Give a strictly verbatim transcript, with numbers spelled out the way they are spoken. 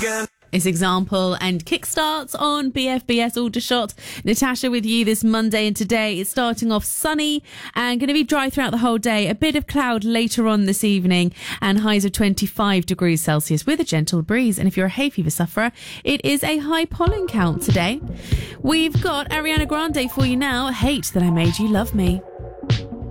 again. It's Example and Kickstarts on B F B S Aldershot. Natasha with you this Monday, and today it's starting off sunny and going to be dry throughout the whole day. A bit of cloud later on this evening and highs of twenty-five degrees Celsius with a gentle breeze. And if you're a hay fever sufferer, it is a high pollen count today. We've got Ariana Grande for you now. Hate That I Made You Love Me.